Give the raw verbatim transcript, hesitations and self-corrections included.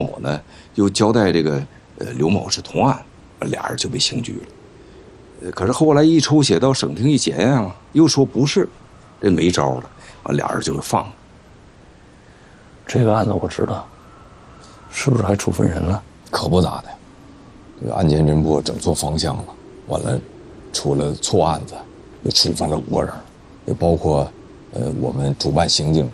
某呢又交代这个呃刘某是同案，俩人就被刑拘了。呃，可是后来一抽血到省厅一检验啊，又说不是，这没招了，完俩人就给放了。 这个案子我知道，是不是还处分人了？ 可不咋的，这个案件侦破整错方向了，完了出了错案子，又处分了五个人，也包括呃我们主办刑警